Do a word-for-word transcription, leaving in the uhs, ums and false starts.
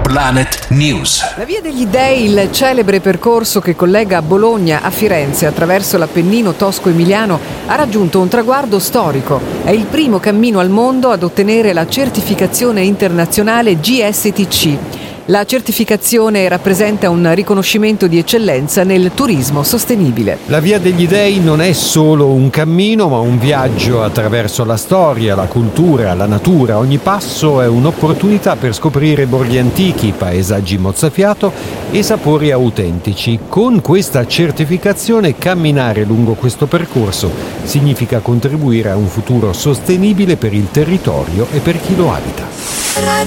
Planet News. La Via degli Dei, il celebre percorso che collega Bologna a Firenze attraverso l'Appennino tosco-emiliano, ha raggiunto un traguardo storico. È il primo cammino al mondo ad ottenere la certificazione internazionale G S T C. La certificazione rappresenta un riconoscimento di eccellenza nel turismo sostenibile. La Via degli Dei non è solo un cammino, ma un viaggio attraverso la storia, la cultura, la natura. Ogni passo è un'opportunità per scoprire borghi antichi, paesaggi mozzafiato e sapori autentici. Con questa certificazione, camminare lungo questo percorso significa contribuire a un futuro sostenibile per il territorio e per chi lo abita.